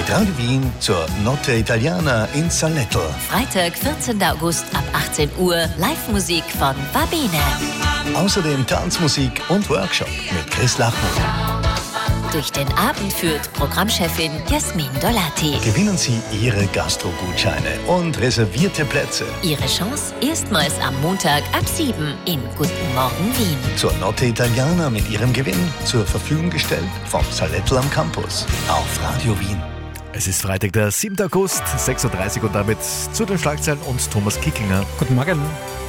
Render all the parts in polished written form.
Radio Wien zur Notte Italiana in Salletto. Freitag, 14. August ab 18 Uhr. Live-Musik von Babene. Außerdem Tanzmusik und Workshop mit Chris Lachmann. Durch den Abend führt Programmchefin Jasmin Dolati. Gewinnen Sie Ihre Gastro-Gutscheine und reservierte Plätze. Ihre Chance erstmals am Montag ab 7 in Guten Morgen Wien. Zur Notte Italiana mit Ihrem Gewinn zur Verfügung gestellt vom Salletto am Campus auf Radio Wien. Es ist Freitag, der 7. August, 6.30 Uhr und damit zu den Schlagzeilen und Thomas Kicklinger. Guten Morgen.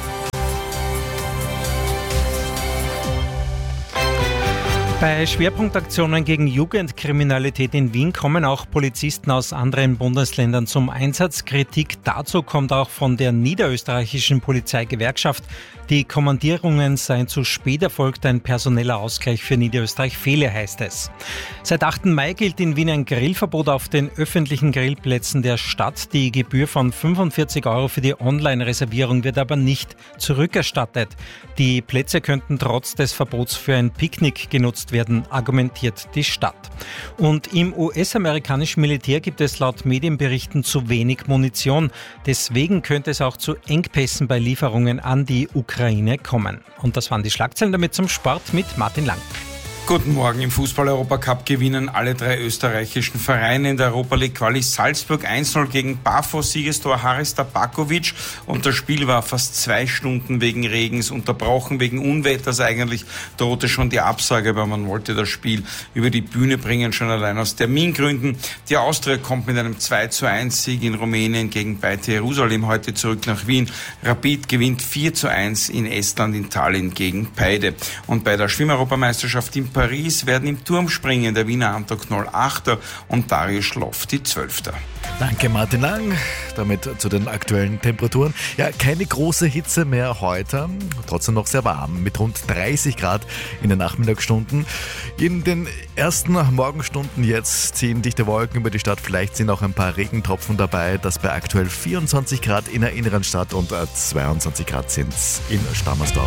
Bei Schwerpunktaktionen gegen Jugendkriminalität in Wien kommen auch Polizisten aus anderen Bundesländern zum Einsatz. Kritik dazu kommt auch von der niederösterreichischen Polizeigewerkschaft. Die Kommandierungen seien zu spät erfolgt, ein personeller Ausgleich für Niederösterreich fehle, heißt es. Seit 8. Mai gilt in Wien ein Grillverbot auf den öffentlichen Grillplätzen der Stadt. Die Gebühr von 45 € für die Online-Reservierung wird aber nicht zurückerstattet. Die Plätze könnten trotz des Verbots für ein Picknick genutzt werden, argumentiert die Stadt. Und im US-amerikanischen Militär gibt es laut Medienberichten zu wenig Munition. Deswegen könnte es auch zu Engpässen bei Lieferungen an die Ukraine kommen. Und das waren die Schlagzeilen, damit zum Sport mit Martin Lang. Guten Morgen. Im Fußball-Europacup gewinnen alle 3 österreichischen Vereine in der Europa League Quali. Salzburg 1-0 gegen Pafos, Siegestor Haris Tabakovic. Und das Spiel war fast 2 Stunden wegen Regens unterbrochen, wegen Unwetters eigentlich. Drohte schon die Absage, aber man wollte das Spiel über die Bühne bringen, schon allein aus Termingründen. Die Austria kommt mit einem 2-1-Sieg in Rumänien gegen Beitar Jerusalem heute zurück nach Wien. Rapid gewinnt 4-1 in Estland, in Tallinn gegen Peide. Und bei der Schwimmeuropameisterschaft in Paris werden im Turmspringen der Wiener Anton Knoll 8. und Darius Schloff die 12. Danke Martin Lang. Damit zu den aktuellen Temperaturen. Ja, keine große Hitze mehr heute, trotzdem noch sehr warm, mit rund 30 Grad in den Nachmittagsstunden. In den ersten Morgenstunden jetzt ziehen dichte Wolken über die Stadt, vielleicht sind auch ein paar Regentropfen dabei, das bei aktuell 24 Grad in der inneren Stadt und 22 Grad sind es in Stammersdorf.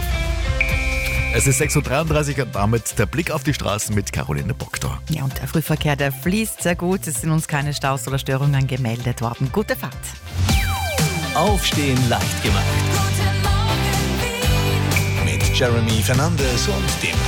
Es ist 6.33 Uhr und damit der Blick auf die Straßen mit Caroline Boktor. Ja, und der Frühverkehr, der fließt sehr gut. Es sind uns keine Staus oder Störungen gemeldet worden. Gute Fahrt. Aufstehen leicht gemacht. Mit Jeremy Fernandes und dem